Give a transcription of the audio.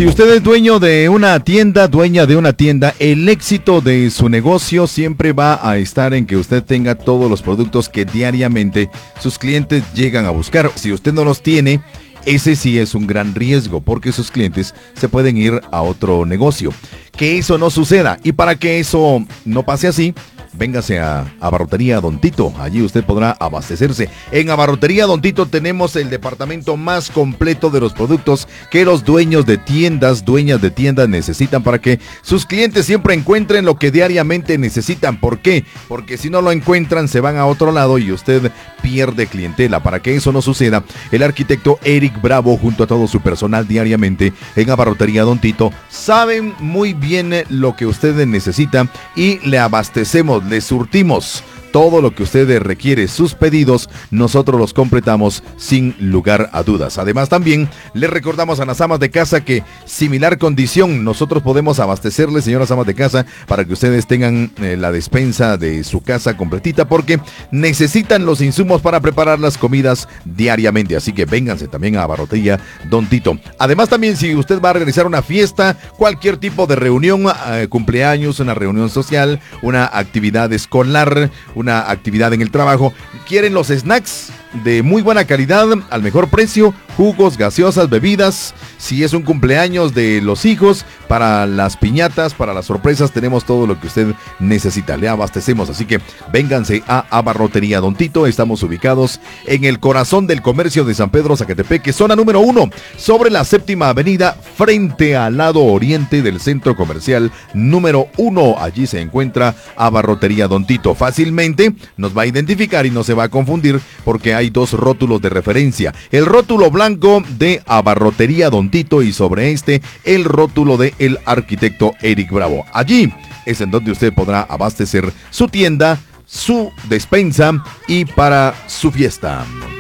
Si usted es dueño de una tienda, dueña de una tienda, el éxito de su negocio siempre va a estar en que usted tenga todos los productos que diariamente sus clientes llegan a buscar. Si usted no los tiene, ese sí es un gran riesgo porque sus clientes se pueden ir a otro negocio. Que eso no suceda, y para que eso no pase así, véngase a Abarrotería Don Tito. Allí usted podrá abastecerse. En Abarrotería Don Tito tenemos el departamento más completo de los productos que los dueños de tiendas, dueñas de tiendas necesitan para que sus clientes siempre encuentren lo que diariamente necesitan. ¿Por qué? Porque si no lo encuentran, se van a otro lado y usted pierde clientela. Para que eso no suceda, el arquitecto Eric Bravo, junto a todo su personal diariamente en Abarrotería Don Tito, saben muy bien lo que usted necesita y le abastecemos, le surtimos todo lo que usted requiere. Sus pedidos nosotros los completamos sin lugar a dudas. Además, también le recordamos a las amas de casa que similar condición, nosotros podemos abastecerles, señoras amas de casa, para que ustedes tengan la despensa de su casa completita, porque necesitan los insumos para preparar las comidas diariamente. Así que vénganse también a Abarrotería Don Tito. Además, también si usted va a realizar una fiesta, cualquier tipo de reunión, cumpleaños, una reunión social, una actividad escolar, una actividad en el trabajo, quieren los snacks de muy buena calidad, al mejor precio, jugos, gaseosas, bebidas. Si es un cumpleaños de los hijos, para las piñatas, para las sorpresas, tenemos todo lo que usted necesita, le abastecemos. Así que vénganse a Abarrotería Don Tito. Estamos ubicados en el corazón del comercio de San Pedro, Zacatepeque, zona número 1, sobre la 7ª avenida, frente al lado oriente del centro comercial número 1. Allí se encuentra Abarrotería Don Tito. Fácilmente nos va a identificar y no se va a confundir, porque hay dos rótulos de referencia: el rótulo blanco de Abarrotería Don Tito y sobre este el rótulo de el arquitecto Eric Bravo. Allí es en donde usted podrá abastecer su tienda, su despensa y para su fiesta.